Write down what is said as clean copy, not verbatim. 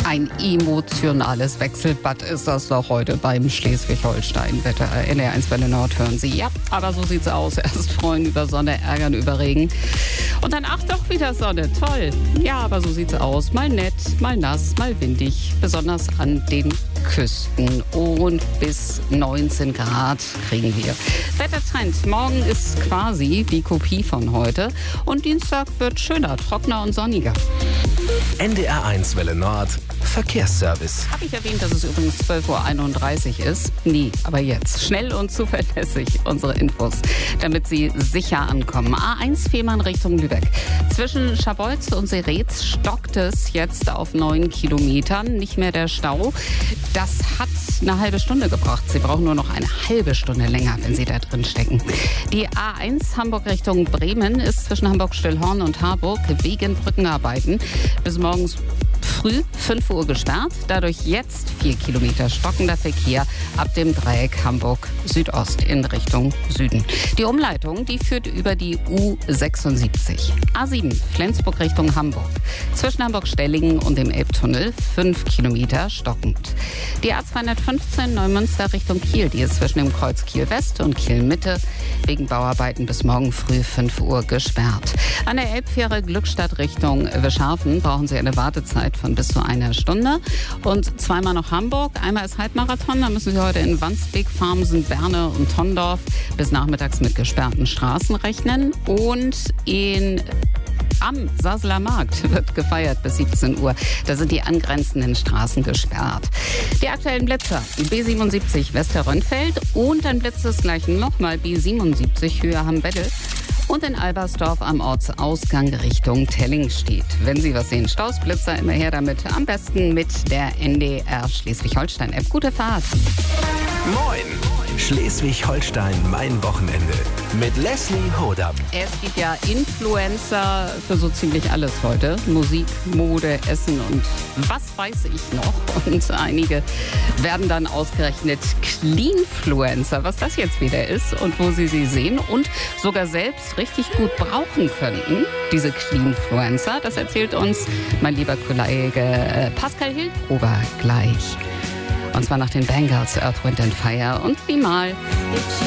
Ein emotionales Wechselbad ist das doch heute beim Schleswig-Holstein-Wetter. NDR1 Welle Nord hören Sie. Ja, aber so sieht's aus. Erst freuen über Sonne, ärgern über Regen. Und dann, ach doch, wieder Sonne. Toll. Ja, aber so sieht's aus. Mal nett, mal nass, mal windig. Besonders an den Küsten. Und bis 19 Grad kriegen wir. Wettertrend. Morgen ist quasi die Kopie von heute. Und Dienstag wird schöner, trockener und sonniger. NDR1 Welle Nord Verkehrsservice. Habe ich erwähnt, dass es übrigens 12.31 Uhr ist? Nee, aber jetzt. Schnell und zuverlässig unsere Infos, damit Sie sicher ankommen. A1 Fehmarn Richtung Lübeck. Zwischen Scharbeutz und Seretz stockt es jetzt auf 9 Kilometern. Nicht mehr der Stau. Das hat eine halbe Stunde gebraucht. Sie brauchen nur noch eine halbe Stunde länger, wenn Sie da drin stecken. Die A1 Hamburg Richtung Bremen ist zwischen Hamburg-Stillhorn und Harburg wegen Brückenarbeiten bis morgens früh 5 Uhr gesperrt. Dadurch jetzt 4 Kilometer stockender Verkehr ab dem Dreieck Hamburg Südost in Richtung Süden. Die Umleitung, die führt über die U76. A7 Flensburg Richtung Hamburg. Zwischen Hamburg-Stellingen und dem Elbtunnel 5 Kilometer stockend. Die A215 Neumünster Richtung Kiel, die ist zwischen dem Kreuz Kiel West und Kiel Mitte wegen Bauarbeiten bis morgen früh 5 Uhr gesperrt. An der Elbfähre Glückstadt Richtung Wischhafen brauchen Sie eine Wartezeit von bis zu einer Stunde. Und zweimal nach Hamburg. Einmal ist Halbmarathon. Da müssen Sie heute in Wandsbek, Farmsen, Berne und Tondorf bis nachmittags mit gesperrten Straßen rechnen. Und am Sasseler Markt wird gefeiert bis 17 Uhr. Da sind die angrenzenden Straßen gesperrt. Die aktuellen Blitzer: B77 Westerrönfeld und dann blitzt desgleichen nochmal B77 Höhe Hamm-Weddel. Und in Albersdorf am Ortsausgang Richtung Tellingstedt. Wenn Sie was sehen, Stausblitzer, immer her damit. Am besten mit der NDR Schleswig-Holstein-App. Gute Fahrt. Moin! Schleswig-Holstein, mein Wochenende. Mit Leslie Hodam. Es gibt ja Influencer für so ziemlich alles heute. Musik, Mode, Essen und was weiß ich noch. Und einige werden dann ausgerechnet Cleanfluencer, was das jetzt wieder ist und wo sie sehen und sogar selbst richtig gut brauchen könnten, diese Cleanfluencer. Das erzählt uns mein lieber Kollege Pascal Hildgruber gleich. Und zwar nach den Bangles, Earth, Wind & Fire und wie mal.